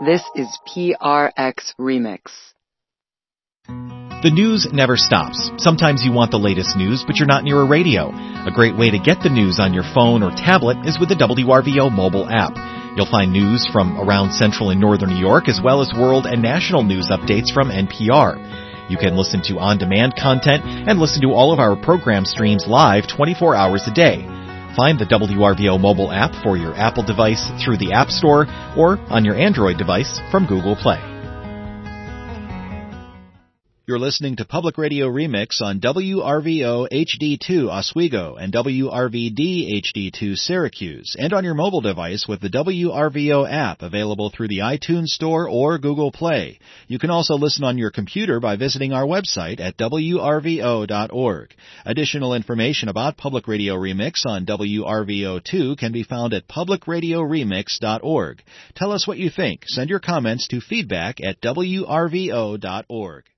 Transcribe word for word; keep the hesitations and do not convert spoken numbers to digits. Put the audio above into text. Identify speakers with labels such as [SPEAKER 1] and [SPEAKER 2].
[SPEAKER 1] This is P R X Remix.
[SPEAKER 2] The news never stops. Sometimes you want the latest news, but you're not near a radio. A great way to get the news on your phone or tablet is with the W R V O mobile app. You'll find news from around central and northern New York, as well as world and national news updates from N P R. You can listen to on-demand content and listen to all of our program streams live twenty-four hours a day. Find the W R V O mobile app for your Apple device through the App Store or on your Android device from Google Play. You're listening to Public Radio Remix on W R V O H D two Oswego and W R V D H D two Syracuse, and on your mobile device with the W R V O app available through the iTunes Store or Google Play. You can also listen on your computer by visiting our website at W R V O dot org. Additional information about Public Radio Remix on W R V O two can be found at public radio remix dot org. Tell us what you think. Send your comments to feedback at W R V O dot org.